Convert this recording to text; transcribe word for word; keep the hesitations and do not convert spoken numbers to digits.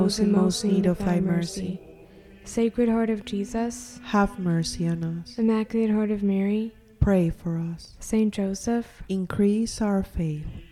those in most need of thy mercy. Sacred Heart of Jesus, Have mercy on us. Immaculate Heart of Mary, Pray for us. Saint Joseph, Increase our faith.